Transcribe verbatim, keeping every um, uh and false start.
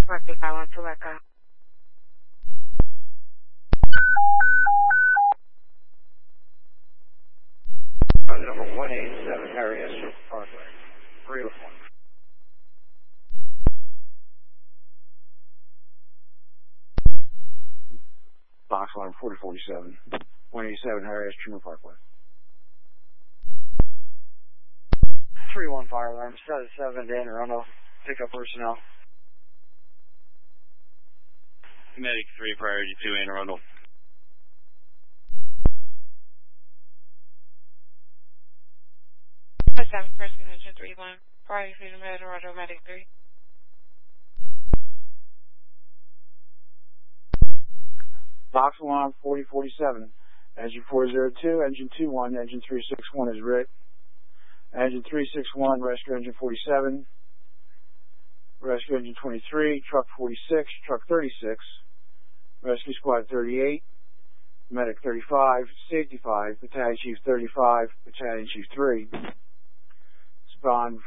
Rescue five one two Echo. Number one eighty-seven, Harry S. Parkway. three oh one. Box alarm forty forty-seven. one eighty-seven, Harry S. Truman Parkway. three one fire alarm, seven seven, Dan Arundel. Pick up personnel. Medic three, priority two, Anne Arundel. seven person, engine three one. Priority three to Med Arundel, Medic three. Box alarm forty forty-seven. Engine four oh two, engine two one, engine three six one is Rick. Engine three six one, rescue engine forty-seven. Rescue engine twenty-three, truck forty-six, truck thirty-six. Rescue squad thirty-eight, medic thirty-five, safety five, battalion chief thirty-five, battalion chief three. Spawn